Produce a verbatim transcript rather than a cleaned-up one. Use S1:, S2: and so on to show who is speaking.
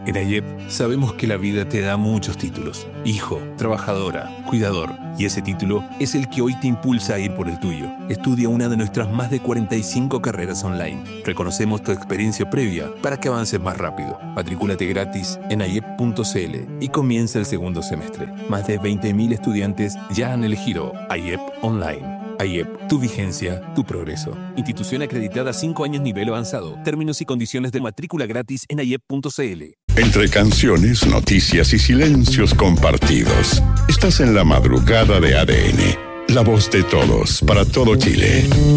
S1: En A I E P sabemos que la vida te da muchos títulos. Hijo, trabajadora, cuidador. Y ese título es el que hoy te impulsa a ir por el tuyo. Estudia una de nuestras más de cuarenta y cinco carreras online. Reconocemos tu experiencia previa para que avances más rápido. Matricúlate gratis en a i e p punto c l y comienza el segundo semestre. Más de veinte mil estudiantes ya han elegido A I E P Online. A I E P, tu vigencia, tu progreso. Institución acreditada cinco años nivel avanzado. Términos y condiciones de matrícula gratis en a i e p punto c l.
S2: Entre canciones, noticias y silencios compartidos, estás en la madrugada de A D N. La voz de todos, para todo Chile.